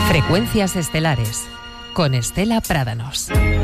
Frecuencias estelares con Estela Prádanos.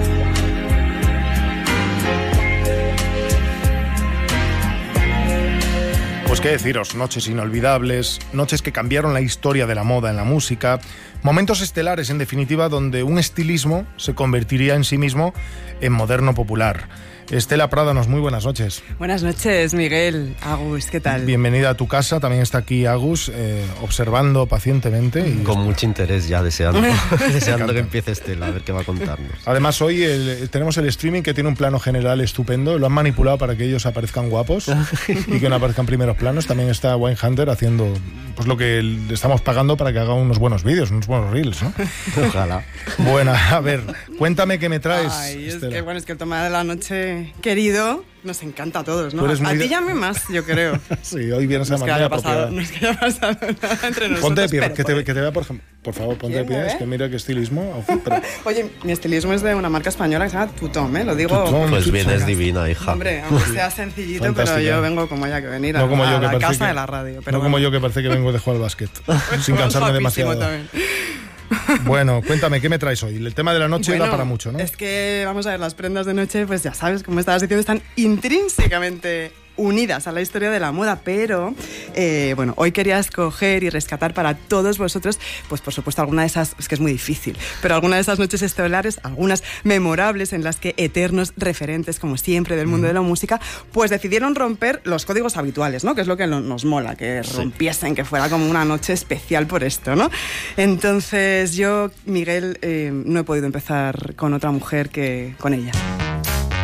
Pues qué deciros, noches inolvidables, noches que cambiaron la historia de la moda en la música, momentos estelares en definitiva donde un estilismo se convertiría en sí mismo en moderno popular. Estela Prádanos, muy buenas noches. Buenas noches, Miguel. Agus, ¿qué tal? Bienvenida a tu casa, también está aquí Agus, observando pacientemente. Y con mucho interés ya, deseando que empiece Estela, a ver qué va a contarnos. Además hoy tenemos el streaming que tiene un plano general estupendo, lo han manipulado para que ellos aparezcan guapos y que no aparezcan primeros planos. También está Wine Hunter haciendo pues lo que le estamos pagando para que haga unos buenos vídeos, unos buenos reels, ¿no? Ojalá. Bueno, a ver, cuéntame qué me traes, Ay, Estela. es que el tema de la noche, querido, nos encanta a todos, ¿no? A ti ya más, yo creo. Sí, hoy vienes a manera apropiada. No es que haya pasado nada entre nosotros. Ponte de pie, que te vea, por favor, ponte de pie. Es que mira qué estilismo. Pero... Oye, mi estilismo es de una marca española que se llama Tutom, ¿eh? Lo digo... Tutom, pues vienes divina, hija. Hombre, aunque sea sencillito, pero yo vengo como haya que venir no como a yo, que la casa que, de la radio. Pero no como yo, que parece que vengo de jugar al básquet, sin cansarme demasiado. También. Bueno, cuéntame, ¿qué me traes hoy? El tema de la noche da para mucho, ¿no? Es que, vamos a ver, las prendas de noche, pues ya sabes, como estabas diciendo, están intrínsecamente unidas a la historia de la moda, pero bueno, hoy quería escoger y rescatar para todos vosotros, pues por supuesto alguna de esas, es que es muy difícil, pero alguna de esas noches estelares, algunas memorables en las que eternos referentes, como siempre, del mundo de la música, pues decidieron romper los códigos habituales, ¿no? Que es lo que nos mola, que rompiesen, que fuera como una noche especial por esto, ¿no? Entonces yo, Miguel, no he podido empezar con otra mujer que con ella.